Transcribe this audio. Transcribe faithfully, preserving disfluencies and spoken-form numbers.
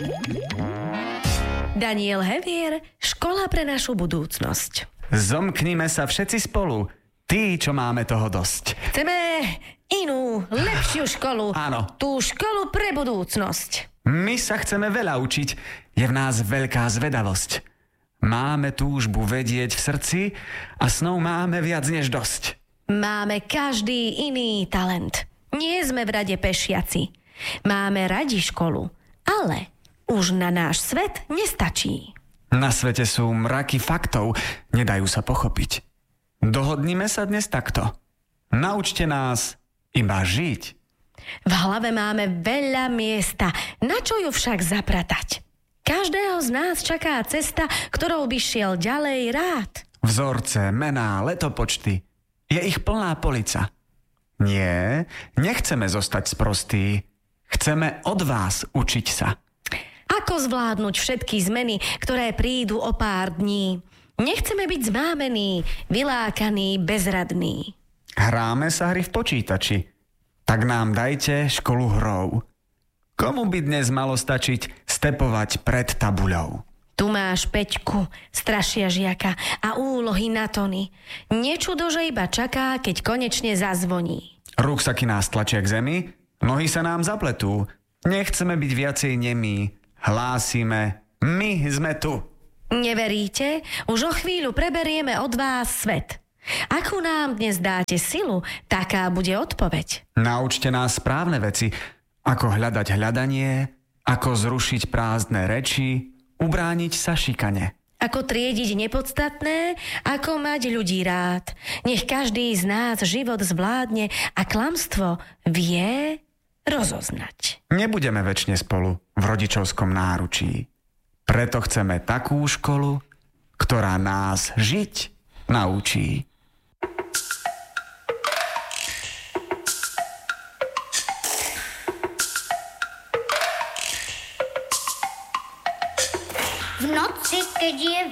Daniel Hevier, Škola pre našu budúcnosť. Zomknime sa všetci spolu, tí, čo máme toho dosť. Chceme inú, lepšiu školu. Áno. Tú školu pre budúcnosť. My sa chceme veľa učiť, je v nás veľká zvedavosť. Máme túžbu vedieť v srdci a snov máme viac než dosť. Máme každý iný talent. Nie sme v rade pešiaci. Máme radi školu, ale už na náš svet nestačí. Na svete sú mraky faktov, nedajú sa pochopiť. Dohodnime sa dnes takto. Naučte nás iba žiť. V hlave máme veľa miesta, na čo ju však zapratať? Každého z nás čaká cesta, ktorou by šiel ďalej rád. Vzorce, mená, letopočty. Je ich plná polica. Nie, nechceme zostať sprostí. Chceme od vás učiť sa. Ako zvládnuť všetky zmeny, ktoré prídu o pár dní? Nechceme byť zmámení, vylákaní, bezradní. Hráme sa hry v počítači. Tak nám dajte školu hrou. Komu by dnes malo stačiť stepovať pred tabuľou? Tu máš Peťku, strašia žiaka a úlohy na tony. Nečudo, že iba čaká, keď konečne zazvoní. Ruksaky nás tlačia k zemi, nohy sa nám zapletú. Nechceme byť viacej nemí. Hlásime, my sme tu. Neveríte? Už o chvíľu preberieme od vás svet. Akú nám dnes dáte silu, taká bude odpoveď. Naučte nás správne veci, ako hľadať hľadanie, ako zrušiť prázdne reči, ubrániť sa šikane. Ako triediť nepodstatné, ako mať ľudí rád. Nech každý z nás život zvládne a klamstvo vie rozoznať. Nebudeme večne spolu v rodičovskom náručí. Preto chceme takú školu, ktorá nás žiť naučí. V noci, keď je